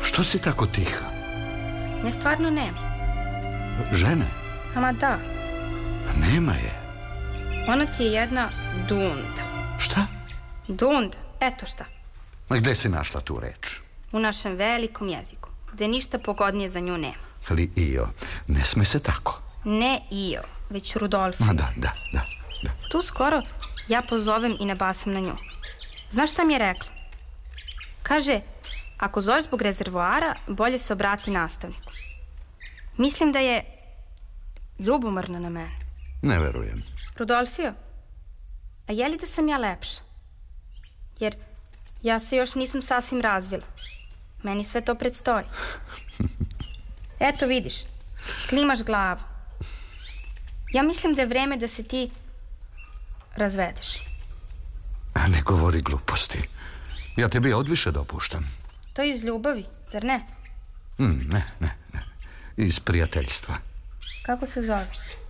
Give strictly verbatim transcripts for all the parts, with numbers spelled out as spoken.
Što si tako tiha? Ja stvarno nema. Žene? Ama da. Nema je. Ona ti je jedna dunda. Šta? Dunda, eto šta. A gde si našla tu reč? U našem velikom jeziku, gde ništa pogodnije za nju nema. Ali Io, ne sme se tako. Ne Io, već Rudolfija. A da, da, da, da. Tu skoro ja pozovem i nabasam na nju. Znaš šta mi je rekla? Kaže, ako zoveš zbog rezervoara, bolje se obrati nastavniku. Mislim da je ljubomorna na mene. Ne verujem. Rudolfio, a je li da sam ja lepša? Jer ja se još nisam sasvim razvila. Meni sve to predstoji. Eto vidiš, klimaš glavu. Ja mislim da je vreme da se ti razvedeš. A ne govori gluposti. Ja tebi odviše dopuštam. To je iz ljubavi, zar ne? Mm, ne, ne, ne. Iz prijateljstva. Kako se zove?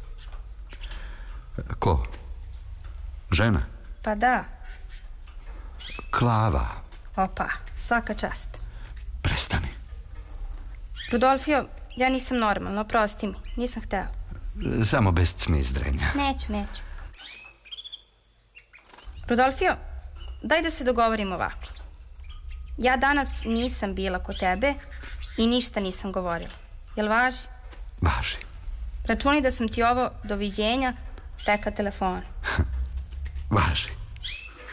Ko? Žena? Pa da. Klava. Opa, svaka čast. Prestani. Rudolfio, ja nisam normalna, oprosti mi, nisam htela. Samo bez cmizdrenja. Neću, neću. Rudolfio, daj da se dogovorimo ovako. Ja danas nisam bila kod tebe i ništa nisam govorila. Jel važi? Važi. Računi da sam ti ovo doviđenja rekla telefon. Važi.